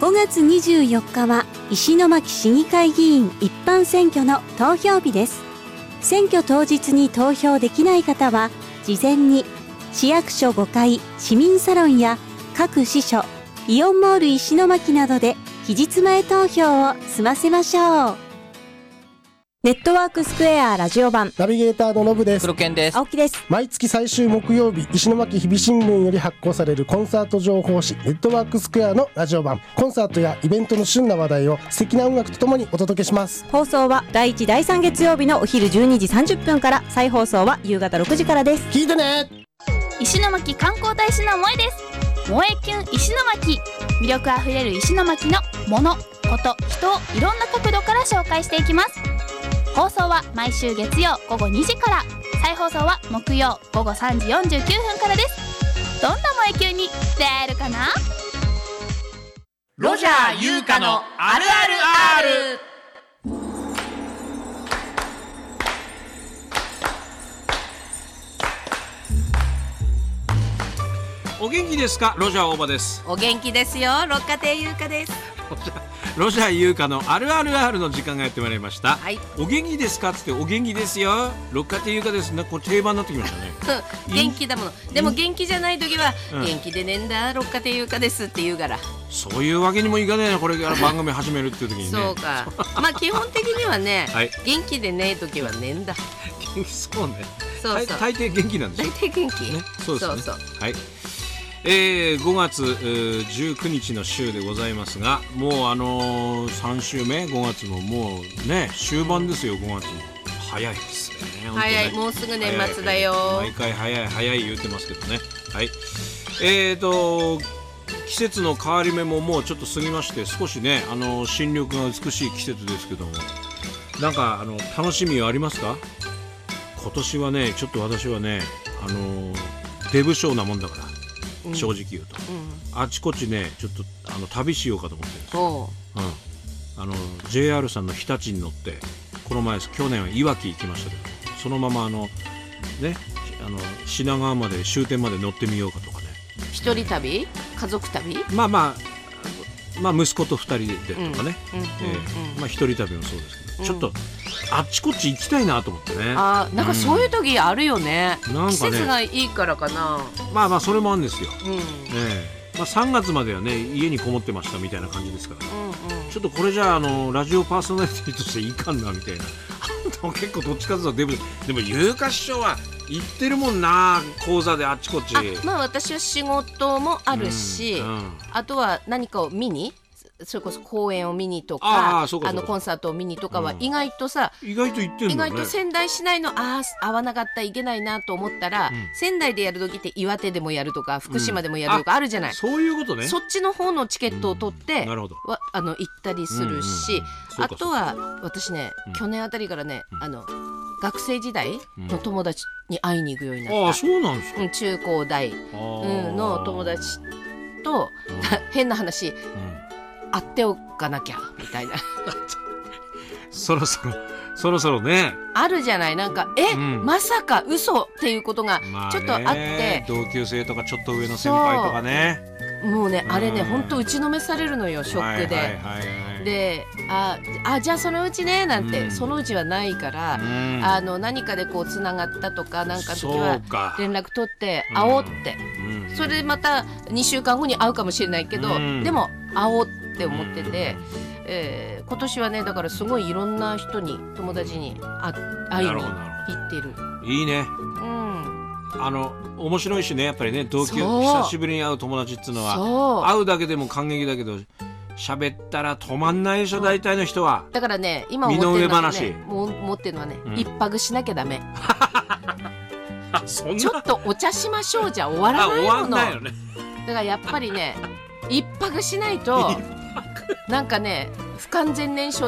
5月24日は石巻市議会議員一般選挙の投票日です。選挙当日に投票できない方は、事前に市役所5階市民サロンや各支所、イオンモール石巻などで期日前投票を済ませましょう。ネットワークスクエアラジオ版ナビゲーターのノブです。 黒健です。 青木です。 毎月最終木曜日、石巻日々新聞より発行されるコンサート情報誌ネットワークスクエアのラジオ版。コンサートやイベントの旬な話題を素敵な音楽とともにお届けします。 放送は第1、第3月曜日のお昼12時30分から、再放送は夕方6時からです。 聞いてね。 石巻観光大使の萌えです。萌えキュン石巻、魅力あふれる石巻のもの、こと、人をいろんな角度から紹介していきます。放送は毎週月曜午後2時から、再放送は木曜午後3時49分からです。どんな萌えキュンに出会えるかな。 ロジャー優香のあるある R。 お元気ですか。ロジャー大場です。 お元気ですよ。六花亭優香です。 ロジャー優香のあるある R の時間がやってまいりました、 はい、 お元気ですかって言って、お元気ですよ、六花亭優香ですね。これ定番になってきましたね元気だもの。でも元気じゃない時は、元気でねんだ六花亭優香ですって言うから、 そういうわけにもいかねえな、これから番組始めるっていう時にねそうかまあ基本的にはね、 はい、 元気でねえ時はねんだ。 元気そうね。 そうそう、 大抵元気なんでしょ。 大体元気、 ね、そうですね。 そうはい5月19日の週でございますが、もう3週目、5月ももうね終盤ですよ。5月も早いですね。 早い、もうすぐ年末だよ。 毎回早い言ってますけどね。はい。季節の変わり目ももうちょっと過ぎまして、少しね新緑が美しい季節ですけども、なんか楽しみはありますか。今年はね、ちょっと私はね出不精なもんだから、正直言うと、あちこちねちょっと旅しようかと思ってるんですよ。JR さんの日立に乗って、この前去年はいわき行きましたけど、そのまま品川まで終点まで乗ってみようかとかね。 一人旅、家族旅、 まあ息子と2人でとかね、一人旅もそうですけど、ちょっとあっちこっち行きたいなと思ってね。 なんかそういう時あるよね。 なんかね、 季節がいいからかな。 まあそれもあるんですよ。3月まではね家にこもってましたみたいな感じですから、ちょっとこれじゃラジオパーソナリティとしていかんなみたいな結構どっちかというとでも優香師匠は行ってるもんな、講座であっちこっち。 まあ私は仕事もあるし、あとは何かを見に、それこそ公演を見にとか、コンサートを見にとかは意外とさ、 意外と行ってんだね。 意外と仙台市内の合わなかったいけないなと思ったら、仙台でやる時って岩手でもやるとか福島でもやるとかあるじゃない。 そういうことね。 そっちの方のチケットを取ってなるほど、 行ったりするし、あとは私ね、去年あたりからね、学生時代の友達に会いに行くようになった。 そうなんですか。 中高大の友達と変な話、会っておかなきゃみたいなそろそろね、 あるじゃない。なんかまさか嘘っていうことがちょっとあって、 同級生とかちょっと上の先輩とかね、 もうね、あれね、本当打ちのめされるのよ、ショックで。で、じゃあそのうちねなんて、そのうちはないから、何かでこうつながったとかなんかの時は連絡取って会おうって、それでまた2週間後に会うかもしれないけど、でも会おうって思ってて、今年はね、だからすごいいろんな人に、友達に会いに行ってる。 いいね。面白いしね、やっぱりね、久しぶりに会う友達っていうのは、会うだけでも感激だけど、喋ったら止まんないでしょ、大体の人は。 だからね、今思ってるのはね、一泊しなきゃダメちょっとお茶しましょうじゃ終わらないもの。 終わんないよね。 だからやっぱりね、一泊しないとなんかね、不完全燃焼